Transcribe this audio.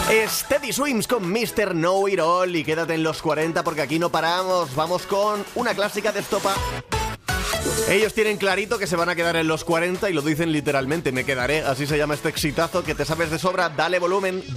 Steady Swims con Mr. Know It All y quédate en los 40 porque aquí no paramos. Vamos con una clásica de Estopa. Ellos tienen clarito que se van a quedar en los 40 y lo dicen literalmente, me quedaré. Así se llama este exitazo que te sabes de sobra. Dale volumen.